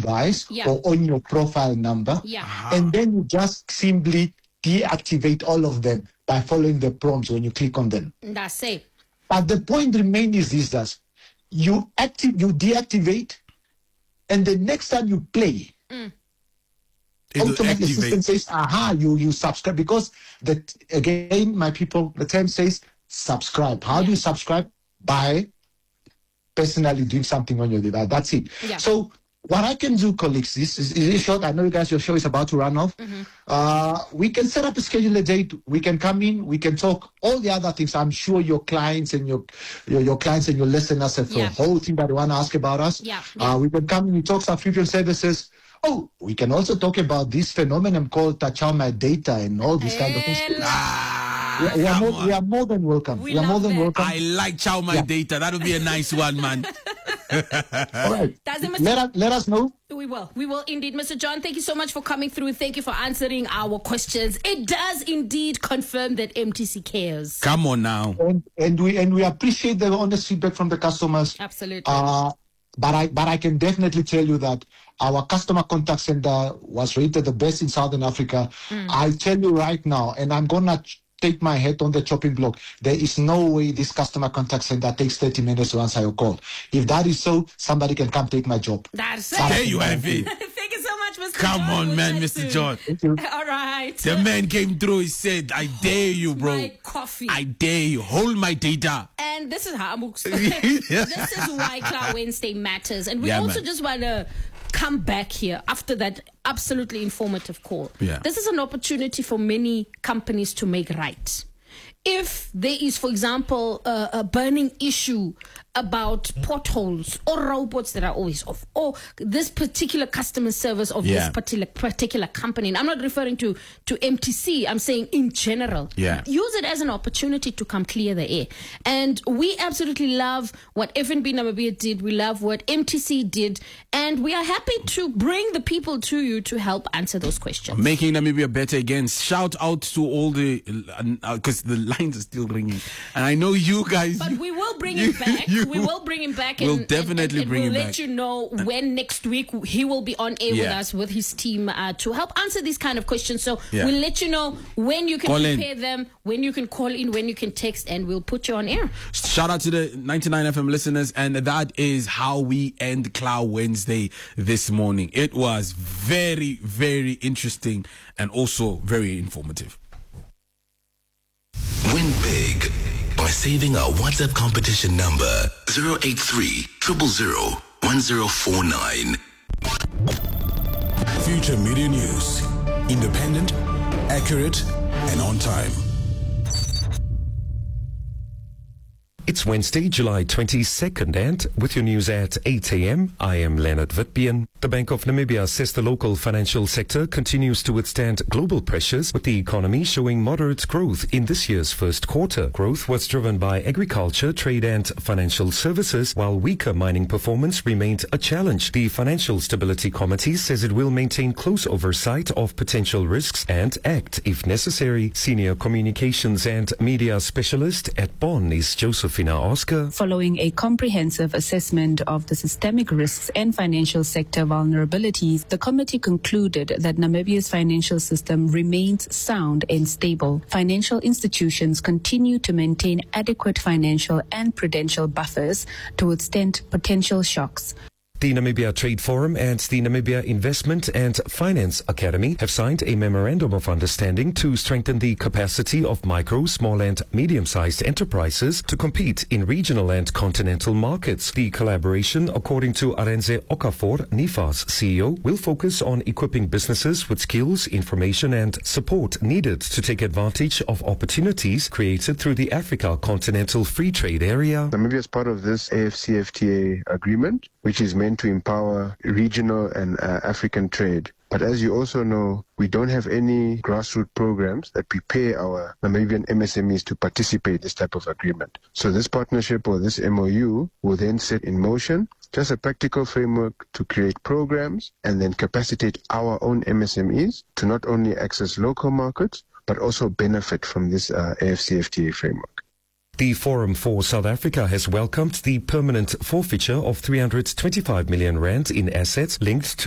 device or on your profile number. And then you just simply deactivate all of them by following the prompts when you click on them. That's it. But the point remains is this, that you deactivate, and the next time you play, automatically the system says, you subscribe, because that, again, my people, the term says subscribe. How do you subscribe? By personally doing something on your device. That's it. So what I can do, colleagues, this is short. I know you guys, your show is about to run off. We can set up a schedule a date. We can come in. We can talk all the other things. I'm sure your clients and your clients and your listeners have a whole thing that they want to ask about us. We can come in. We talk subscription services. Oh, we can also talk about this phenomenon called Chow My Data and all these kind of things. We are more than welcome. We are more than welcome. I like Chow My Data. That would be a nice one, man. All right. Let us know. We will indeed. Mr. John, thank you so much for coming through. Thank you for answering our questions. It does indeed confirm that MTC cares. Come on now. And we appreciate the honest feedback from the customers. Absolutely. But I can definitely tell you that our customer contact center was rated the best in Southern Africa. I tell you right now, and I'm gonna take my head on the chopping block. There is no way this customer contact center takes 30 minutes to answer your call. If that is so, somebody can come take my job. That's it. There you have it. Thank you so much, Mr. Come John. on, man, Mr. John. Thank you. All right. The man came through. He said, I dare you, bro. My coffee. I dare you. Hold my data. And this is how this is why Cloud Wednesday matters. And we also just want to come back here after that absolutely informative call. This is an opportunity for many companies to make right. If there is, for example, a burning issue about potholes or robots that are always off, or this particular customer service of this particular company, and I'm not referring to MTC, I'm saying in general, use it as an opportunity to come clear the air. And we absolutely love what FNB Namibia did. We love what MTC did. And we are happy to bring the people to you to help answer those questions. Making Namibia better again. Shout out to all the, because the lines are still ringing. And I know you guys. But we will bring him back. We will bring him back. We'll definitely bring him back. We'll let you know when next week he will be on air with us, with his team, to help answer these kind of questions. So we'll let you know when you can prepare them, when you can call in, when you can text, and we'll put you on air. Shout out to the 99 FM listeners. And that is how we end Cloud Wednesday this morning. It was very, very interesting and also very informative. Win big by saving our WhatsApp competition number 083 000 1049. Future Media News. Independent, accurate, and on time. It's Wednesday, July 22nd, and with your news at 8 a.m., I am Leonard Witbeen. The Bank of Namibia says the local financial sector continues to withstand global pressures, with the economy showing moderate growth in this year's first quarter. Growth was driven by agriculture, trade and financial services, while weaker mining performance remained a challenge. The Financial Stability Committee says it will maintain close oversight of potential risks and act if necessary. Senior communications and media specialist at Bonn is Joseph Oscar. Following a comprehensive assessment of the systemic risks and financial sector vulnerabilities, the committee concluded that Namibia's financial system remains sound and stable. Financial institutions continue to maintain adequate financial and prudential buffers to withstand potential shocks. The Namibia Trade Forum and the Namibia Investment and Finance Academy have signed a memorandum of understanding to strengthen the capacity of micro, small and medium-sized enterprises to compete in regional and continental markets. The collaboration, according to Arenze Okafor, NIFA's CEO, will focus on equipping businesses with skills, information and support needed to take advantage of opportunities created through the Africa Continental Free Trade Area. Namibia is part of this AfCFTA agreement, which is meant to empower regional and African trade. But as you also know, we don't have any grassroots programs that prepare our Namibian MSMEs to participate in this type of agreement. So this partnership or this MOU will then set in motion just a practical framework to create programs and then capacitate our own MSMEs to not only access local markets, but also benefit from this AfCFTA framework. The Forum for South Africa has welcomed the permanent forfeiture of 325 million rand in assets linked to